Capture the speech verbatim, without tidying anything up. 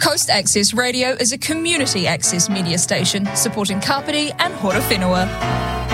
Coast Access Radio is a community access media station supporting Kapiti and Horowhenua.